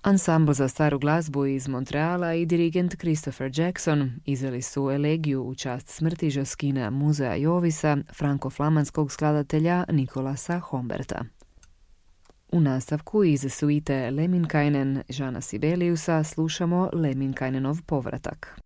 Ansambl za staru glazbu iz Montreala i dirigent Christopher Jackson izveli su elegiju u čast smrti Joskina Muzea Jovisa, franko-flamanskog skladatelja Nikolasa Homberta. U nastavku iz suite Lemminkainen Jeana Sibeliusa slušamo Lemminkainenov povratak.